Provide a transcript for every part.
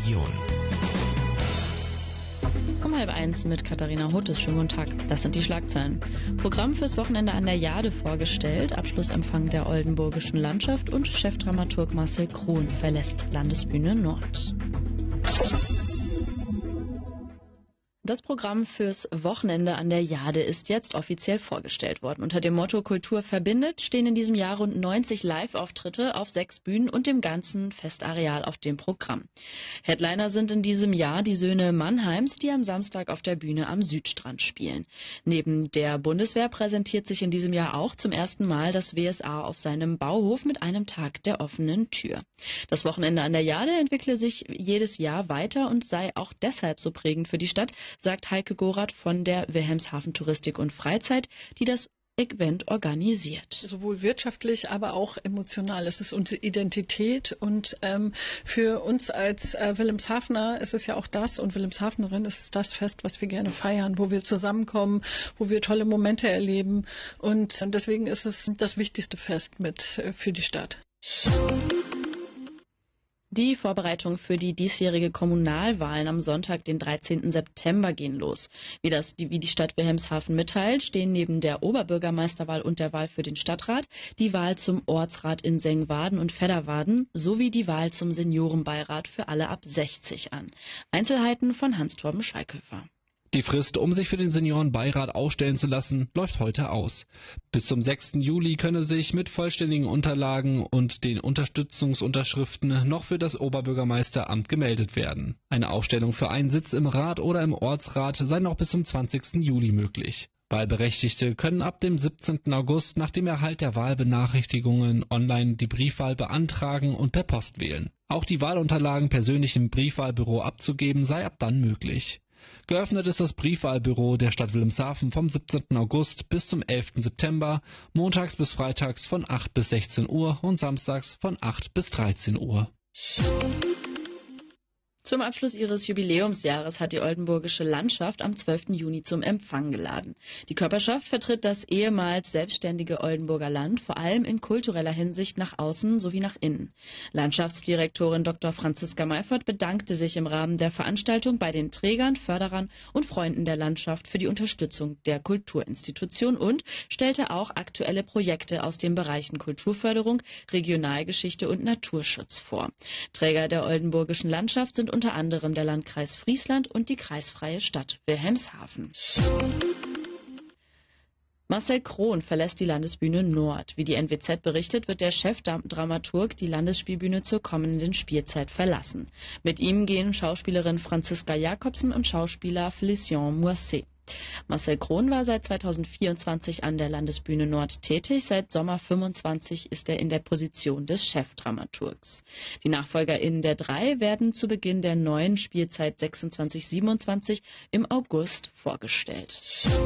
Region. Um 12:30 mit Katharina Hottes. Schönen guten Tag. Das sind die Schlagzeilen. Programm fürs Wochenende an der Jade vorgestellt, Abschlussempfang der Oldenburgischen Landschaft und Chefdramaturg Marcel Krohn verlässt Landesbühne Nord. Das Programm fürs Wochenende an der Jade ist jetzt offiziell vorgestellt worden. Unter dem Motto Kultur verbindet stehen in diesem Jahr rund 90 Live-Auftritte auf 6 Bühnen und dem ganzen Festareal auf dem Programm. Headliner sind in diesem Jahr die Söhne Mannheims, die am Samstag auf der Bühne am Südstrand spielen. Neben der Bundeswehr präsentiert sich in diesem Jahr auch zum ersten Mal das WSA auf seinem Bauhof mit einem Tag der offenen Tür. Das Wochenende an der Jade entwickle sich jedes Jahr weiter und sei auch deshalb so prägend für die Stadt, sagt Heike Gorath von der Wilhelmshaven Touristik und Freizeit, die das Event organisiert. Sowohl wirtschaftlich, aber auch emotional. Es ist unsere Identität und für uns als Wilhelmshavener ist es ja auch das und Wilhelmshavenerin ist es das Fest, was wir gerne feiern, wo wir zusammenkommen, wo wir tolle Momente erleben und deswegen ist es das wichtigste Fest für die Stadt. Die Vorbereitungen für die diesjährige Kommunalwahlen am Sonntag, den 13. September, gehen los. Wie die Stadt Wilhelmshaven mitteilt, stehen neben der Oberbürgermeisterwahl und der Wahl für den Stadtrat die Wahl zum Ortsrat in Sengwarden und Vedderwarden sowie die Wahl zum Seniorenbeirat für alle ab 60 an. Einzelheiten von Hans-Torben Schweighöfer. Die Frist, um sich für den Seniorenbeirat aufstellen zu lassen, läuft heute aus. Bis zum 6. Juli könne sich mit vollständigen Unterlagen und den Unterstützungsunterschriften noch für das Oberbürgermeisteramt gemeldet werden. Eine Aufstellung für einen Sitz im Rat oder im Ortsrat sei noch bis zum 20. Juli möglich. Wahlberechtigte können ab dem 17. August nach dem Erhalt der Wahlbenachrichtigungen online die Briefwahl beantragen und per Post wählen. Auch die Wahlunterlagen persönlich im Briefwahlbüro abzugeben sei ab dann möglich. Geöffnet ist das Briefwahlbüro der Stadt Wilhelmshaven vom 17. August bis zum 11. September, montags bis freitags von 8 bis 16 Uhr und samstags von 8 bis 13 Uhr. Zum Abschluss ihres Jubiläumsjahres hat die Oldenburgische Landschaft am 12. Juni zum Empfang geladen. Die Körperschaft vertritt das ehemals selbstständige Oldenburger Land vor allem in kultureller Hinsicht nach außen sowie nach innen. Landschaftsdirektorin Dr. Franziska Meifert bedankte sich im Rahmen der Veranstaltung bei den Trägern, Förderern und Freunden der Landschaft für die Unterstützung der Kulturinstitution und stellte auch aktuelle Projekte aus den Bereichen Kulturförderung, Regionalgeschichte und Naturschutz vor. Träger der Oldenburgischen Landschaft sind unter anderem der Landkreis Friesland und die kreisfreie Stadt Wilhelmshaven. Marcel Krohn verlässt die Landesbühne Nord. Wie die NWZ berichtet, wird der Chefdramaturg die Landesspielbühne zur kommenden Spielzeit verlassen. Mit ihm gehen Schauspielerin Franziska Jakobsen und Schauspieler Félicien Moisset. Marcel Krohn war seit 2024 an der Landesbühne Nord tätig. Seit Sommer 25 ist er in der Position des Chefdramaturgs. Die NachfolgerInnen der 3 werden zu Beginn der neuen Spielzeit 26/27 im August vorgestellt.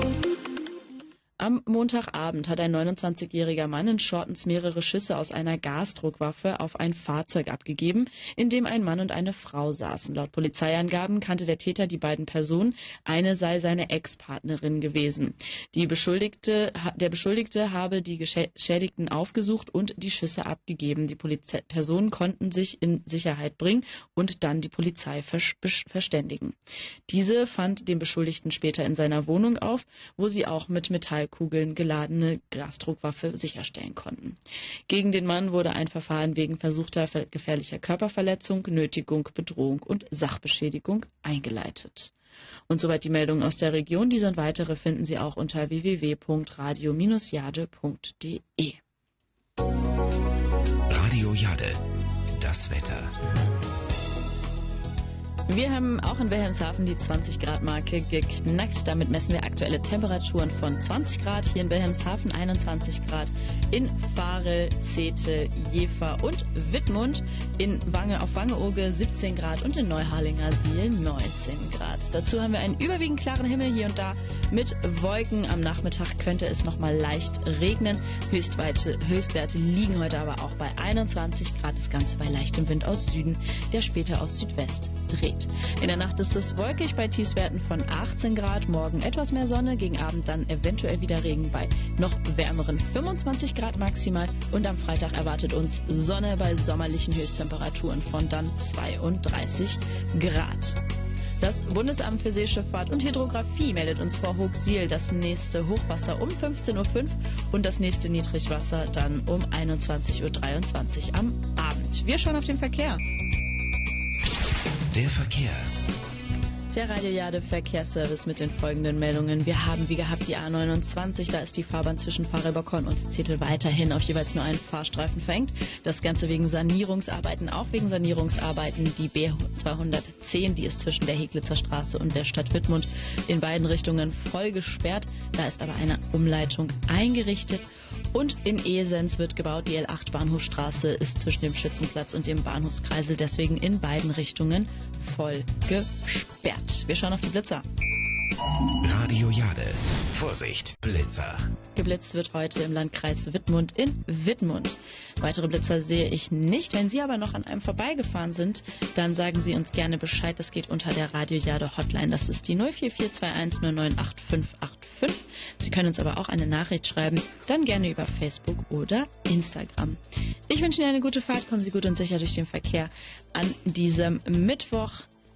Am Montagabend hat ein 29-jähriger Mann in Schortens mehrere Schüsse aus einer Gasdruckwaffe auf ein Fahrzeug abgegeben, in dem ein Mann und eine Frau saßen. Laut Polizeiangaben kannte der Täter die beiden Personen. Eine sei seine Ex-Partnerin gewesen. Der Beschuldigte habe die Geschädigten aufgesucht und die Schüsse abgegeben. Die Personen konnten sich in Sicherheit bringen und dann die Polizei verständigen. Diese fand den Beschuldigten später in seiner Wohnung auf, wo sie auch mit Metallkugeln geladene Gasdruckwaffe sicherstellen konnten. Gegen den Mann wurde ein Verfahren wegen versuchter gefährlicher Körperverletzung, Nötigung, Bedrohung und Sachbeschädigung eingeleitet. Und soweit die Meldungen aus der Region. Diese und weitere finden Sie auch unter www.radio-jade.de. Radio Jade, das Wetter. Wir haben auch in Wilhelmshaven die 20-Grad-Marke geknackt. Damit messen wir aktuelle Temperaturen von 20 Grad. Hier in Wilhelmshaven 21 Grad. In Varel, Zetel, Jever und Wittmund. Auf Wangeoge 17 Grad und in Neuharlinger Siel 19 Grad. Dazu haben wir einen überwiegend klaren Himmel hier und da mit Wolken. Am Nachmittag könnte es nochmal leicht regnen. Höchstwerte liegen heute aber auch bei 21 Grad. Das Ganze bei leichtem Wind aus Süden, der später auf Südwest dreht. In der Nacht ist es wolkig bei Tiefstwerten von 18 Grad, morgen etwas mehr Sonne, gegen Abend dann eventuell wieder Regen bei noch wärmeren 25 Grad maximal und am Freitag erwartet uns Sonne bei sommerlichen Höchsttemperaturen von dann 32 Grad. Das Bundesamt für Seeschifffahrt und Hydrographie meldet uns vor Hochsiel das nächste Hochwasser um 15.05 Uhr und das nächste Niedrigwasser dann um 21.23 Uhr am Abend. Wir schauen auf den Verkehr. Der Verkehr. Der Radio Jade Verkehrsservice mit den folgenden Meldungen. Wir haben wie gehabt die A29, da ist die Fahrbahn zwischen Pfarrelberkorn und Zetel weiterhin auf jeweils nur einen Fahrstreifen verengt. Das Ganze wegen Sanierungsarbeiten, auch wegen Sanierungsarbeiten. Die B210, die ist zwischen der Heglitzer Straße und der Stadt Wittmund in beiden Richtungen voll gesperrt. Da ist aber eine Umleitung eingerichtet. Und in Esens wird gebaut. Die L8 Bahnhofstraße ist zwischen dem Schützenplatz und dem Bahnhofskreisel deswegen in beiden Richtungen voll gesperrt. Wir schauen auf die Blitzer. Radio Jade. Vorsicht, Blitzer. Geblitzt wird heute im Landkreis Wittmund in Wittmund. Weitere Blitzer sehe ich nicht. Wenn Sie aber noch an einem vorbeigefahren sind, dann sagen Sie uns gerne Bescheid. Das geht unter der Radio Jade Hotline. Das ist die 04421 098585. Sie können uns aber auch eine Nachricht schreiben, dann gerne über Facebook oder Instagram. Ich wünsche Ihnen eine gute Fahrt. Kommen Sie gut und sicher durch den Verkehr an diesem Mittwoch.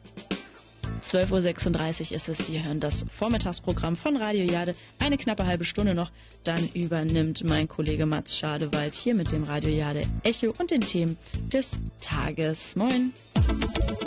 12.36 Uhr ist es. Sie hören das Vormittagsprogramm von Radio Jade. Eine knappe halbe Stunde noch. Dann übernimmt mein Kollege Mats Schadewald hier mit dem Radio Jade Echo und den Themen des Tages. Moin!